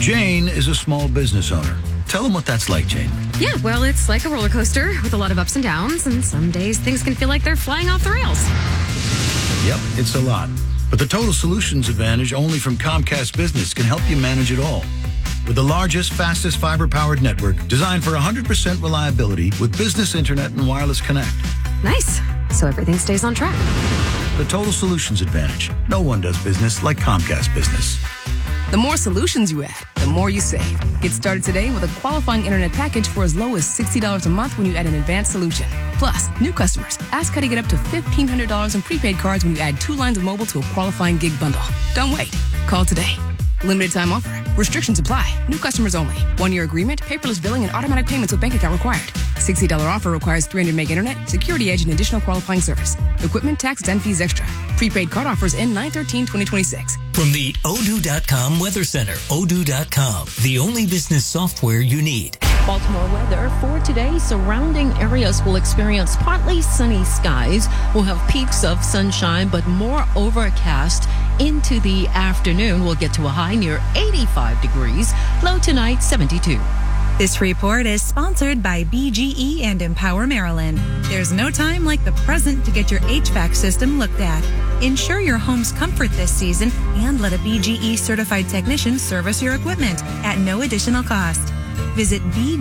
Jane is a small business owner. Tell them what that's like, Jane. Yeah, well, it's like a roller coaster with a lot of ups and downs, and some days things can feel like they're flying off the rails. Yep, it's a lot. But the Total Solutions Advantage only from Comcast Business can help you manage it all. With the largest, fastest fiber-powered network designed for 100% reliability with business internet and wireless connect. Nice. So everything stays on track. The Total Solutions Advantage. No one does business like Comcast Business. The more solutions you add, the more you save. Get started today with a qualifying internet package for as low as $60 a month when you add an advanced solution. Plus, new customers, ask how to get up to $1,500 in prepaid cards when you add 2 lines of mobile to a qualifying gig bundle. Don't wait. Call today. Limited time offer. Restrictions apply. New customers only. 1-year agreement, paperless billing, and automatic payments with bank account required. $60 offer requires 300 meg internet, security edge, and additional qualifying service. Equipment, tax, and fees extra. Prepaid card offers end 9/13/2026. From the Odoo.com Weather Center, Odoo.com, the only business software you need. Baltimore weather for today. Surrounding areas will experience partly sunny skies. We'll have peaks of sunshine, but more overcast into the afternoon. We'll get to a high near 85 degrees. Low tonight, 72. This report is sponsored by BGE and Empower Maryland. There's no time like the present to get your HVAC system looked at. Ensure your home's comfort this season and let a BGE certified technician service your equipment at no additional cost. Visit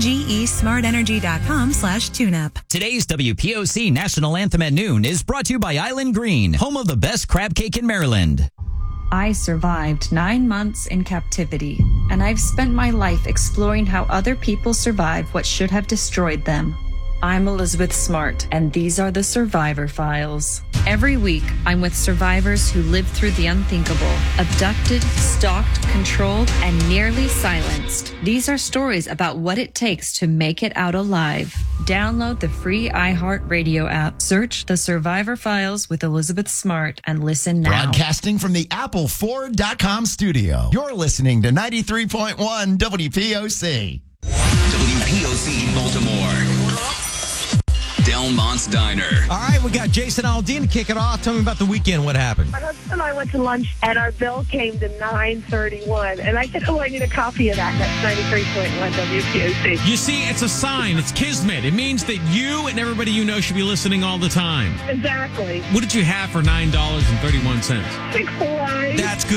bgesmartenergy.com/tuneup. Today's WPOC National Anthem at noon is brought to you by Island Green, home of the best crab cake in Maryland. I survived 9 months in captivity, and I've spent my life exploring how other people survive what should have destroyed them. I'm Elizabeth Smart, and these are the Survivor Files. Every week, I'm with survivors who lived through the unthinkable, abducted, stalked, controlled, and nearly silenced. These are stories about what it takes to make it out alive. Download the free iHeartRadio app, search The Survivor Files with Elizabeth Smart, and listen now. Broadcasting from the AppleFord.com studio. You're listening to 93.1 WPOC. WPOC Baltimore. Delmont's Diner. All right, we got Jason Aldean to kick it off. Tell me about the weekend. What happened? My husband and I went to lunch, and our bill came to $9.31. And I said, I need a copy of that. That's 93.1 WPOC. You see, it's a sign. It's kismet. It means that you and everybody you know should be listening all the time. Exactly. What did you have for $9.31? Chick-fil-A. That's good.